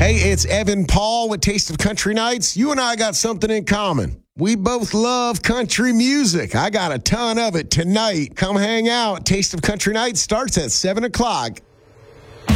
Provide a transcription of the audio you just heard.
Hey, it's Evan Paul with Taste of Country Nights. You and I got something in common. We both love country music. I got a ton of it tonight. Come hang out. Taste of Country Nights starts at 7 o'clock